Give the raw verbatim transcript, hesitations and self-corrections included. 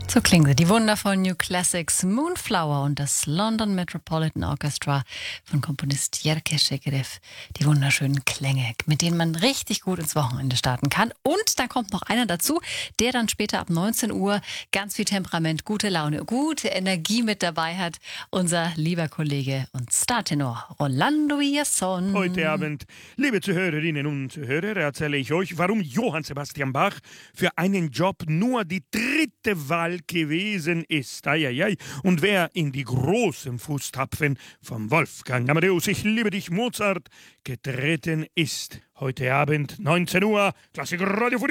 So klingen sie, die wundervollen New Classics Moonflower und das London Metropolitan Orchestra von Komponist Jerker Shekerev. Die wunderschönen Klänge, mit denen man richtig gut ins Wochenende starten kann. Und dann kommt noch einer dazu, der dann später ab neunzehn Uhr ganz viel Temperament, gute Laune, gute Energie mit dabei hat. Unser lieber Kollege und Startenor Rolando Villazón. Heute Abend, liebe Zuhörerinnen und Zuhörer, erzähle ich euch, warum Johann Sebastian Bach für einen Job nur die dritte Wahl gewesen ist. Eieiei. Und wer in die großen Fußtapfen von Wolfgang Amadeus, ich liebe dich, Mozart, getreten ist. Heute Abend, neunzehn Uhr, Klassik Radio für